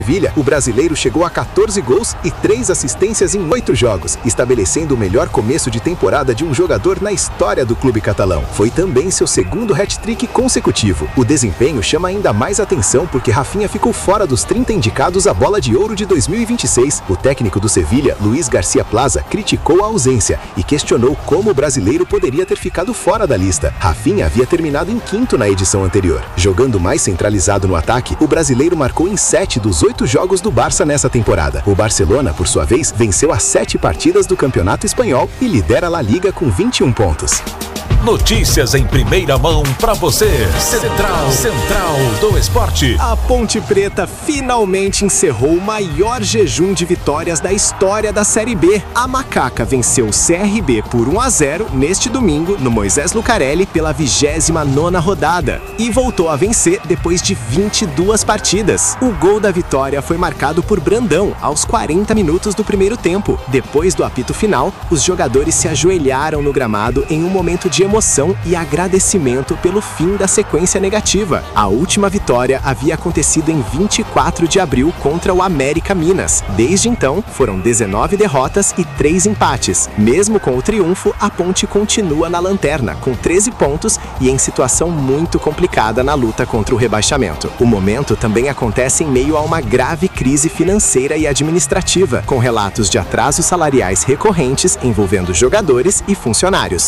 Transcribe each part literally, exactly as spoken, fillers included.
Sevilha, o brasileiro chegou a quatorze gols e três assistências em oito jogos, estabelecendo o melhor começo de temporada de um jogador na história do clube catalão. Foi também seu segundo hat-trick consecutivo. O desempenho chama ainda mais atenção porque Rafinha ficou fora dos trinta indicados à Bola de Ouro de dois mil e vinte e seis. O técnico do Sevilha, Luís Garcia Plaza, criticou a ausência e questionou como o brasileiro poderia ter ficado fora da lista. Rafinha havia terminado em quinto na edição anterior. Jogando mais centralizado no ataque, o brasileiro marcou em sete dos oito jogos do Barça nessa temporada. O Barcelona, por sua vez, venceu as sete partidas do Campeonato Espanhol e lidera a La Liga com vinte e um pontos. Notícias em primeira mão para você. Central, Central do Esporte. A Ponte Preta finalmente encerrou o maior jejum de vitórias da história da Série B. A Macaca venceu o C R B por um a zero neste domingo no Moisés Lucarelli pela vigésima nona rodada e voltou a vencer depois de vinte e duas partidas. O gol da vitória foi marcado por Brandão aos quarenta minutos do primeiro tempo. Depois do apito final, os jogadores se ajoelharam no gramado em um momento de emoção e agradecimento pelo fim da sequência negativa. A última vitória havia acontecido em vinte e quatro de abril contra o América Minas. Desde então, foram dezenove derrotas e três empates. Mesmo com o triunfo, a Ponte continua na lanterna, com treze pontos e em situação muito complicada na luta contra o rebaixamento. O momento também acontece em meio a uma grave crise financeira e administrativa, com relatos de atrasos salariais recorrentes envolvendo jogadores e funcionários.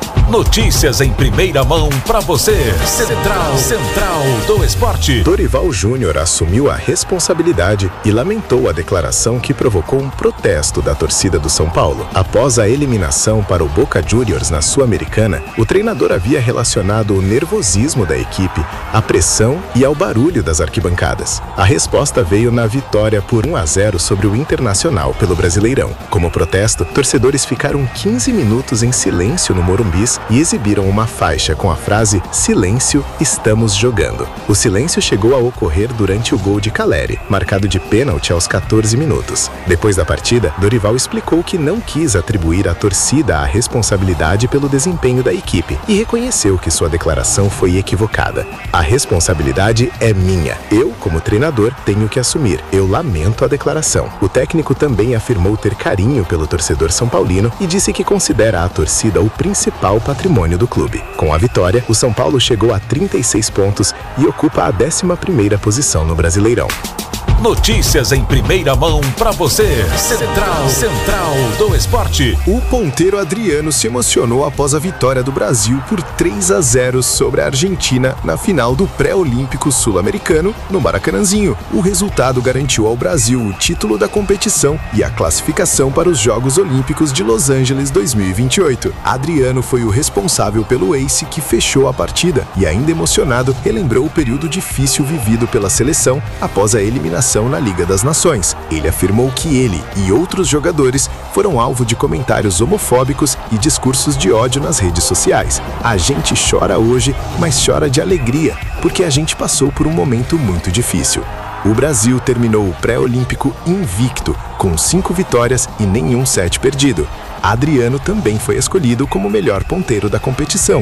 Notícias em primeira mão para você. Central, Central do Esporte. Dorival Júnior assumiu a responsabilidade e lamentou a declaração que provocou um protesto da torcida do São Paulo. Após a eliminação para o Boca Juniors na Sul-Americana, o treinador havia relacionado o nervosismo da equipe à pressão e ao barulho das arquibancadas. A resposta veio na vitória por um a zero sobre o Internacional pelo Brasileirão. Como protesto, torcedores ficaram quinze minutos em silêncio no Morumbi e exibiram uma faixa com a frase "Silêncio, estamos jogando". O silêncio chegou a ocorrer durante o gol de Caleri, marcado de pênalti aos quatorze minutos. Depois da partida, Dorival explicou que não quis atribuir à torcida a responsabilidade pelo desempenho da equipe e reconheceu que sua declaração foi equivocada. "A responsabilidade é minha. Eu, como treinador, tenho que assumir. Eu lamento a declaração". O técnico também afirmou ter carinho pelo torcedor são paulino e disse que considera a torcida o principal patrimônio do clube. Com a vitória, o São Paulo chegou a trinta e seis pontos e ocupa a décima primeira posição no Brasileirão. Notícias em primeira mão para você. Central, Central do Esporte. O ponteiro Adriano se emocionou após a vitória do Brasil por três a zero sobre a Argentina na final do pré-olímpico sul-americano no Maracanãzinho. O resultado garantiu ao Brasil o título da competição e a classificação para os Jogos Olímpicos de Los Angeles dois mil e vinte e oito. Adriano foi o responsável pelo ace que fechou a partida e, ainda emocionado, relembrou o período difícil vivido pela seleção após a eliminação na Liga das Nações. Ele afirmou que ele e outros jogadores foram alvo de comentários homofóbicos e discursos de ódio nas redes sociais. "A gente chora hoje, mas chora de alegria, porque a gente passou por um momento muito difícil". O Brasil terminou o pré-olímpico invicto, com cinco vitórias e nenhum set perdido. Adriano também foi escolhido como o melhor ponteiro da competição.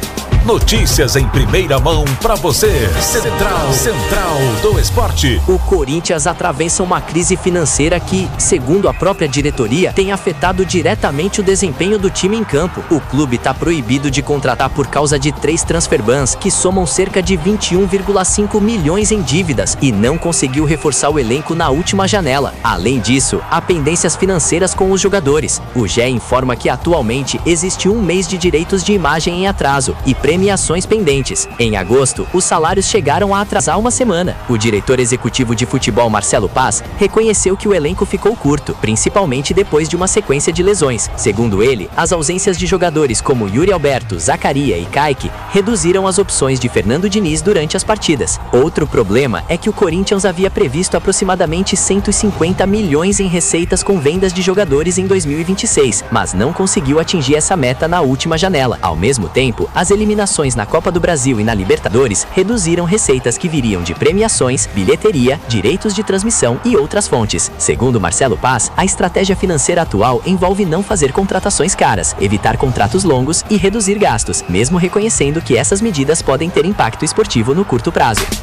Notícias em primeira mão para você. Central, Central do Esporte. O Corinthians atravessa uma crise financeira que, segundo a própria diretoria, tem afetado diretamente o desempenho do time em campo. O clube está proibido de contratar por causa de três transferbans, que somam cerca de vinte e um vírgula cinco milhões em dívidas, e não conseguiu reforçar o elenco na última janela. Além disso, há pendências financeiras com os jogadores. O G E informa que atualmente existe um mês de direitos de imagem em atraso e premiações pendentes. Em agosto, os salários chegaram a atrasar uma semana. O diretor executivo de futebol, Marcelo Paz, reconheceu que o elenco ficou curto, principalmente depois de uma sequência de lesões. Segundo ele, as ausências de jogadores como Yuri Alberto, Zacaria e Kaique reduziram as opções de Fernando Diniz durante as partidas. Outro problema é que o Corinthians havia previsto aproximadamente cento e cinquenta milhões em receitas com vendas de jogadores em dois mil e vinte e seis, mas não conseguiu atingir essa meta na última janela. Ao mesmo tempo, as eliminações na Copa do Brasil e na Libertadores reduziram receitas que viriam de premiações, bilheteria, direitos de transmissão e outras fontes. Segundo Marcelo Paz, a estratégia financeira atual envolve não fazer contratações caras, evitar contratos longos e reduzir gastos, mesmo reconhecendo que essas medidas podem ter impacto esportivo no curto prazo.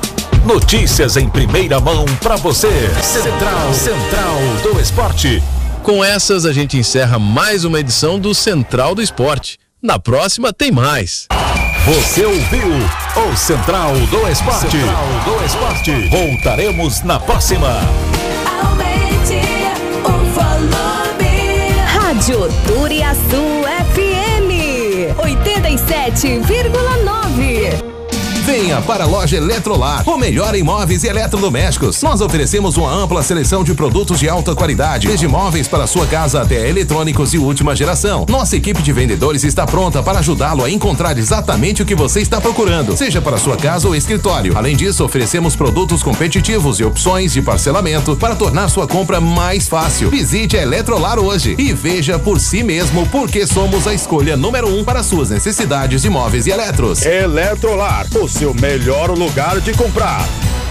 Notícias em primeira mão para você. Central, Central do Esporte. Com essas, a gente encerra mais uma edição do Central do Esporte. Na próxima tem mais. Você ouviu o Central do Esporte. Central do Esporte. Voltaremos na próxima. Aumente o volume. Rádio Turiaçu F M oitenta e sete vírgula nove. Venha para a loja Eletrolar, o melhor em móveis e eletrodomésticos. Nós oferecemos uma ampla seleção de produtos de alta qualidade, desde móveis para sua casa até eletrônicos de última geração. Nossa equipe de vendedores está pronta para ajudá-lo a encontrar exatamente o que você está procurando, seja para sua casa ou escritório. Além disso, oferecemos produtos competitivos e opções de parcelamento para tornar sua compra mais fácil. Visite a Eletrolar hoje e veja por si mesmo porque somos a escolha número um para suas necessidades de móveis e eletros. Eletrolar, o seu melhor lugar de comprar.